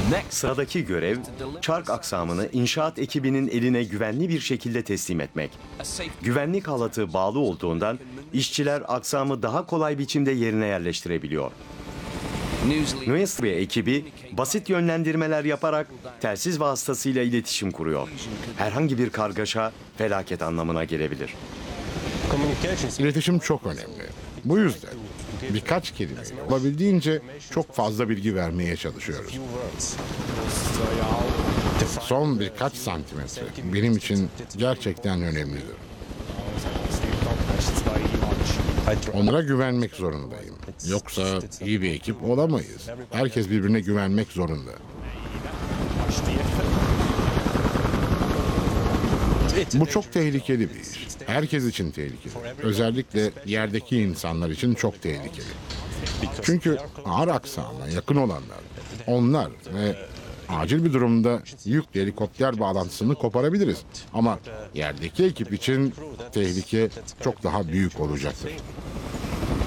Sıradaki görev, çark aksamını inşaat ekibinin eline güvenli bir şekilde teslim etmek. Güvenlik halatı bağlı olduğundan işçiler aksamı daha kolay biçimde yerine yerleştirebiliyor. Newsly ekibi basit yönlendirmeler yaparak telsiz vasıtasıyla iletişim kuruyor. Herhangi bir kargaşa felaket anlamına gelebilir. İletişim çok önemli. Bu yüzden birkaç kelimeyle olabildiğince çok fazla bilgi vermeye çalışıyoruz. Son birkaç santimetre benim için gerçekten önemlidir. Onlara güvenmek zorundayım. Yoksa iyi bir ekip olamayız. Herkes birbirine güvenmek zorunda. Bu çok tehlikeli bir iş. Herkes için tehlikeli. Özellikle yerdeki insanlar için çok tehlikeli. Çünkü ağır aksama yakın olanlar, onlar ve acil bir durumda yüklü helikopter bağlantısını koparabiliriz. Ama yerdeki ekip için tehlike çok daha büyük olacaktır.